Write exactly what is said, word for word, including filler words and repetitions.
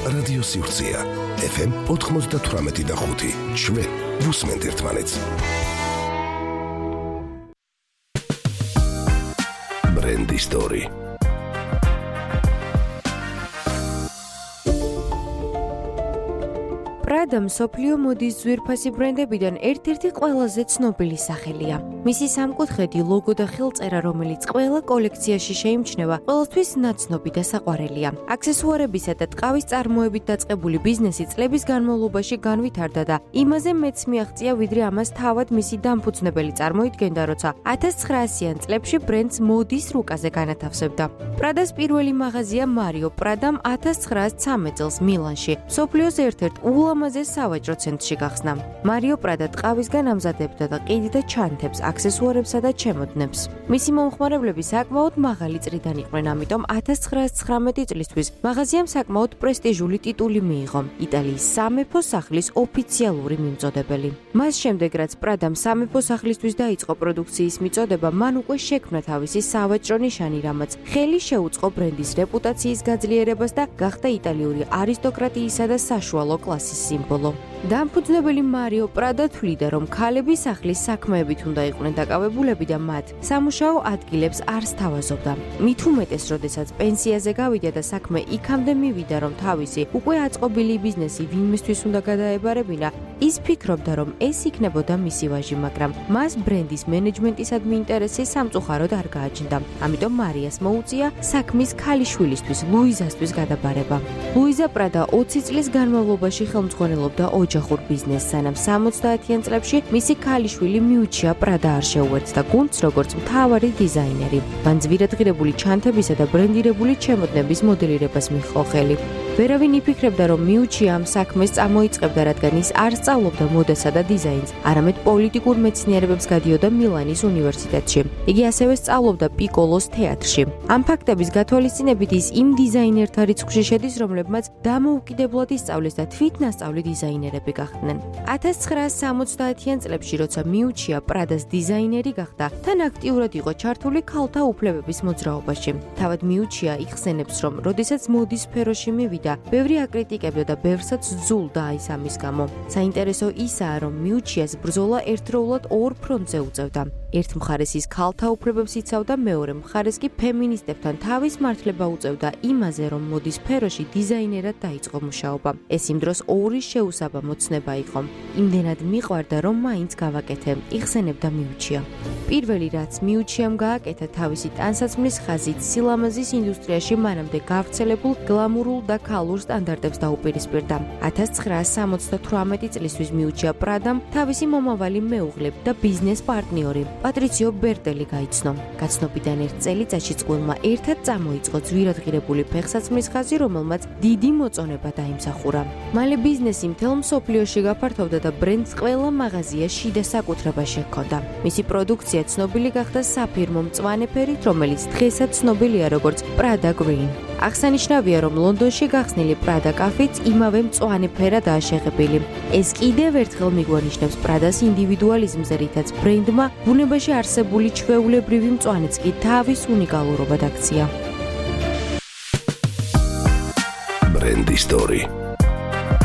რადიო სივრცეა ეფ ემ ოთხმოცდათვრამეტი და ხუთი. ჩვენ ვუსმენთ ერთმანეთს. ბრენდი სტორი. პრადა მსოფლიო მოდის ძვირფასი ბრენდებიდან ერთ-ერთი ყველაზე ცნობილი სახელია. მისი სამკუთხედი ლოგო და ხელწერა, რომელიც ყველა კოლექციაში შეიმჩნევა, ყველასთვის ნაცნობი და საყვარელია. აქსესუარებისა და ტყავის წარმოებით დაწყებული ბიზნესი წლების განმავლობაში განვითარდა და იმაზე მეც მიაღწია, ვიდრე ამას თავად მისი დამფუძნებელი წარმოიდგენდა, როცა ათას ცხრაასიან წლებში ბრენდს მოდის რუკაზე განათავსებდა. პრადას პირველი მაღაზია მარიო პრადამ ათას ცხრაასი ცხრამეტ წელს მილანში, მსოფლიოს ერთ-ერთ ულამაზეს სავაჭრო ცენტრში გახსნა. მარიო პრადა ტყავისგან ამზადებდა და ყიდი და ჩანთებს, აქსესუარებსა და ჩემოდნებს. მისი მომხმარებლები საკმაოდ მაღალი წრიდან იყვნენ, ამიტომ ათას ცხრაასი ცხრამეტი წლისთვის მაღაზიამ საკმაოდ პრესტიჟული ტიტული მიიღო, იტალიის სამეფო სახლის ოფიციალური მიმწოდებელი. მას შემდეგ, რაც პრადამ სამეფო სახლისთვის დაიწყო პროდუქციის მიწოდება, მან უკვე შექმნა თავისი სავაჭრო ნიშანი, რამაც ხელი შეუწყო ბრენდის რეპუტაციის გაძლიერებას და გახდა იტალიური არისტოკრატიისა და საშუალო კლასის სიმბოლო. დამფუძნებელი მარიო პრადა თვლიდა, რომ ქალები სახლის საქმეებით უნდა იყვნენ დაკავებულები და მათ სამუშაო ადგილებს არ სთავაზობდა. მით უმეტეს, როდესაც პენსიაზე გავიდა და საქმე იქამდე მივიდა, რომ თავისი უკვე აწყობილი ბიზნესი ვინმესთვის უნდა გადაებარებინა, ის ფიქრობდა, რომ ეს იქნებოდა მისი ვაჟი, მაგრამ მას ბრენდის მენეჯმენტისადმი ინტერესი სამწუხაროდ არ გააჩნდა. ამიტომ მარიას მოუწია საქმის ქალიშვილისთვის, ლუიზასთვის გადაბარება. ლუიზა პრადა ოცი წლის განმავლობაში ხელმძღვანელობდა ოჯახურ ბიზნესს, სანამ სამოცდაათიან წლებში მისი ქალიშვილი მიუჩია პრადა არ შეუერთდა გუნდს როგორც მთავარი დიზაინერი. მან ძვირადღირებული ჩანთებისა და ბრენდირებული ჩემოდნების მოდელირებას მიჰყო ხელი. ვერავინ იფიქრებდა, რომ მიუჩია ამ საქმეს წამოიწყებდა, რადგან ის არ სწავლობდა მოდასა და დიზაინს, არამედ პოლიტიკურ მეცნიერებებს გადიოდა მილანის უნივერსიტეტში. იგი ასევე სწავლობდა პიკოლოს თეატრში. ამ ფაქტების გათვალისწინებით ის იმ დიზაინერთა რიცხვში შედის, რომლებმაც დამოუკიდებლად ისწავლეს და თვითნასწავლი დიზაინერები გახდნენ. ათას ცხრაასი სამოცდაათიან წლებში, როცა მიუჩია პრადას დიზაინერი გახდა, თან აქტიურად იყო ჩართული ქალთა უფლებების მოძრაობაში. თავად მიუჩია იხსენებს, რომ როდესაც მოდის სფეროში მივიდა, ბევრი აკრიტიკებდა და ბევრსაც ძულდა ის ამის გამო. საინტერესო ისაა, რომ მიუჩიას ბრძოლა ერთდროულად ორ ფრონტზე უწევდა. ერთ მხარეს ის ქალთა უფლებებს იცავდა, მეორე მხარეს კი ფემინისტებთან თავის მართლება უწევდა იმაზე, რომ მოდის სფეროში დიზაინერად დაიწყო მუშაობა. ეს იმ დროს ორი შეუსაბამო ცნება იყო. იმდენად მიყვარდა, რომ მაინც გავაკეთე, იხსენებდა მიუჩია. პირველი რაც მიუჩიამ გააკეთა, თავისი ტანსაცმლის ხაზით სილამაზის ინდუსტრიაში მანამდე გავრცელებულ გლამურულ და ქალურ სტანდარტებს დაუპირისპირდა. ათას ცხრაასი სამოცდათვრამეტი წლისთვის მიუჩია პრადამ თავისი მომავალი მეუღლე და ბიზნეს პარტნიორი პატრიციო ბერტელი გაიცნო. გაცნობიდან ერთ წელიწადში წყვილმა ერთად წამოიწყო ძვირადღირებული ფეხსაცმლის ხაზი, რომელმაც დიდი მოწონება დაიმსახურა. მალე ბიზნესი მთელ მსოფლიოში გაფართოვდა და ბრენდს ყველა მაღაზია შიდა საკუთრებაში ჰქონდა. მისი პროდუქცია ცნობილი გახდა საფირმო მწვანე ფერით, რომელიც დღესაც ცნობილია როგორც პრადა გრინ. აღსანიშნავია, რომ ლონდონში გახსნილი პრადა კაფეც იმავე მწვანე ფერადაა შეღებილი. ეს კიდევ ერთხელ მიგვანიშნებს პრადას ინდივიდუალიზმზე, რითაც ბრენდმა ბუნებაში არსებული ჩვეულებრივი მწვანეც კი თავის უნიკალურობად აქცია. ბრენდი სტორი.